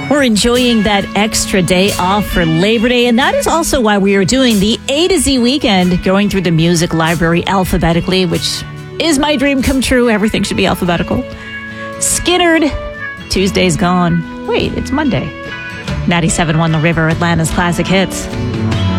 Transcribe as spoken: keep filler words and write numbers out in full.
We're enjoying that extra day off for Labor Day, and that is also why we are doing the A to Z weekend, going through the music library alphabetically, which is my dream come true. Everything should be alphabetical. Skinnerd, Tuesday's gone. Wait, it's Monday. ninety-seven point one The River, Atlanta's classic hits.